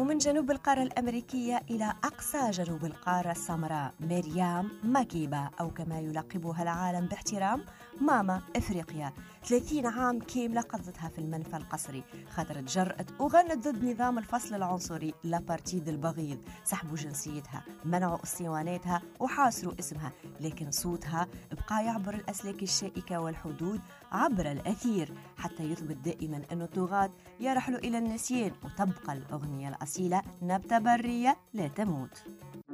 ومن جنوب القارة الأمريكية إلى أقصى جنوب القارة السمراء، مريم ماكيبة أو كما يلقبها العالم باحترام ماما إفريقيا. 30 عام كاملة قضتها في المنفى القصري، خاطر تجرأت وغنت ضد نظام الفصل العنصري لابارتيد البغيض. سحبوا جنسيتها، منعوا اسطواناتها وحاصروا اسمها، لكن صوتها بقى يعبر الأسلاك الشائكة والحدود عبر الأثير، حتى يثبت دائما أن الطغاة يرحلوا إلى النسيان، وتبقى الأغنية الأصيلة نبتة برية لا تموت.